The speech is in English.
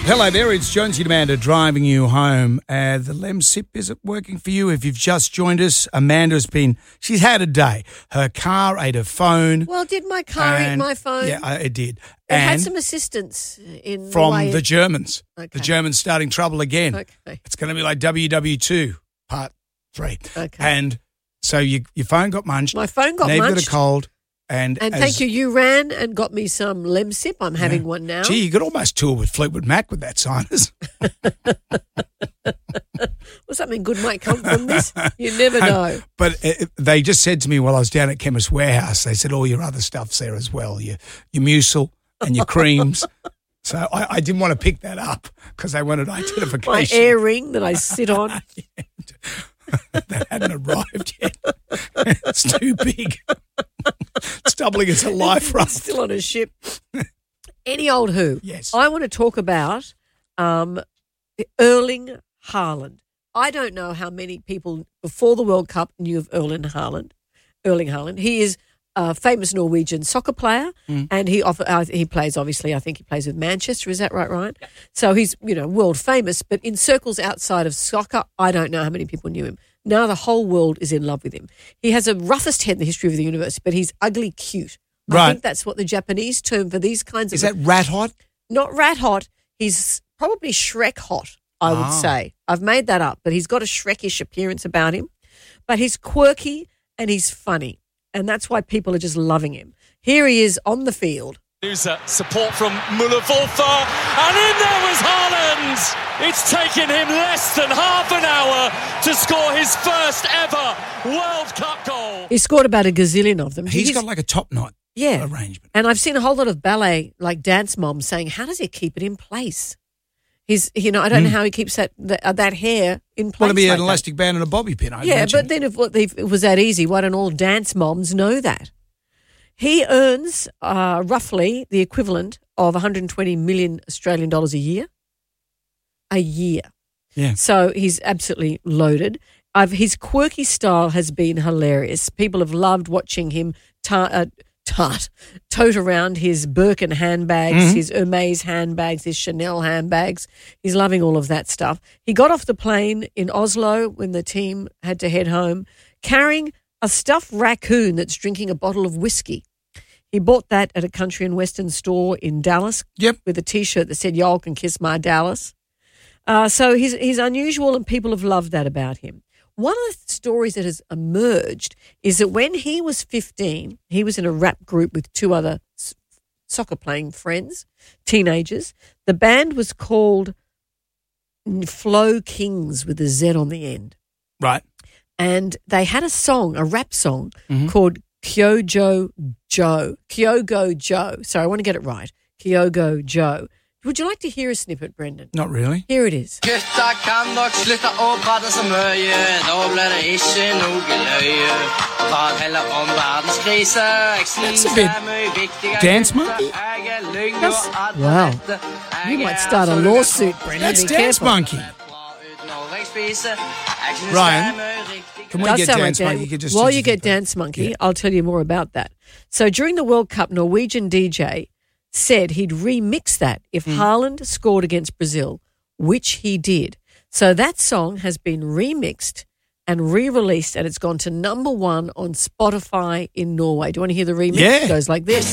Hello there, it's Jonesy Amanda driving you home. The Lemsip, is it working for you? If you've just joined us, she's had a day. Her car ate her phone. Well, did my car eat my phone? Yeah, it did. It had some assistance in from the Germans. Okay. The Germans starting trouble again. Okay. It's going to be like WW2 Part 3. Okay. And so your phone got munched. My phone got Neve munched. got a cold. And thank you. You ran and got me some Lemsip. I'm having one now. Gee, you could almost tour with Fleetwood Mac with that sinus. Well, something good might come from this. You never know. But they just said to me while I was down at Chemist Warehouse, they said all your other stuff's there as well, your mucil and your creams. So I didn't want to pick that up because they wanted identification. My air ring that I sit on. That hadn't arrived yet. It's too big. It's doubling as a life raft. Still on a ship. Any old who. Yes. I want to talk about Erling Haaland. I don't know how many people before the World Cup knew of Erling Haaland. He is a famous Norwegian soccer player, and he plays, obviously, I think he plays with Manchester. Is that right, Ryan? Yeah. So he's, world famous, but in circles outside of soccer, I don't know how many people knew him. Now the whole world is in love with him. He has a roughest head in the history of the universe, but he's ugly cute. Right. I think that's what the Japanese term for these kinds of... Is that rat hot? Not rat hot. He's probably Shrek hot, I would say. I've made that up, but he's got a Shrekish appearance about him. But he's quirky and he's funny, and that's why people are just loving him. Here he is on the field. Support from Müller-Wolfer, and in there was Haaland! It's taken him less than half an hour to score his first ever World Cup goal. He scored about a gazillion of them. He's got like a top knot arrangement. And I've seen a whole lot of ballet, like dance moms, saying, how does he keep it in place? I don't know how he keeps that hair in place. Well, it'd be like an elastic band and a bobby pin, I Yeah, imagine. but then if it was that easy, why don't all dance moms know that? He earns roughly the equivalent of 120 million Australian dollars a year. Yeah. So he's absolutely loaded. His quirky style has been hilarious. People have loved watching him tote around his Birkin handbags, his Hermes handbags, his Chanel handbags. He's loving all of that stuff. He got off the plane in Oslo when the team had to head home, carrying a stuffed raccoon that's drinking a bottle of whiskey. He bought that at a country and western store in Dallas with a T-shirt that said, "Y'all can kiss my Dallas." So he's unusual, and people have loved that about him. One of the stories that has emerged is that when he was 15, he was in a rap group with two other soccer-playing friends, teenagers. The band was called Flow Kings with a Z on the end. Right. And they had a rap song called Kyogo Joe. Sorry, I want to get it right. Kyogo Joe. Would you like to hear a snippet, Brendan? Not really. Here it is. Gutta kan nok slutte å prate så mye, da blir det ikke noe løye. Prat heller om verdenskrise, jeg synes det mye viktigere. Dance Monkey? Wow. You might start a lawsuit, Brendan. That's Dance Monkey. Ryan, can we get Dance Monkey? While you get Dance Monkey, I'll tell you more about that. So during the World Cup, Norwegian DJ said he'd remix that if Haaland scored against Brazil, which he did. So that song has been remixed and re-released, and it's gone to #1 on Spotify in Norway. Do you want to hear the remix? Yeah. It goes like this.